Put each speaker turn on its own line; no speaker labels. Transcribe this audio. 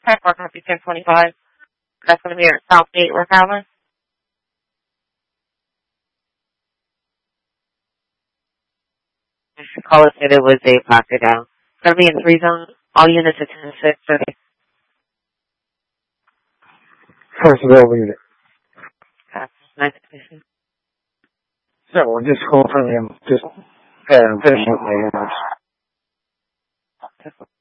Okay, for copy 1025. That's going to be at Southgate, Rock Island. The caller said it was a pocket down. It's going to be in 3 zone. All units at 10-6. Okay.
First available unit.
Nice.
So we'll just go for him. Just finishing up my units.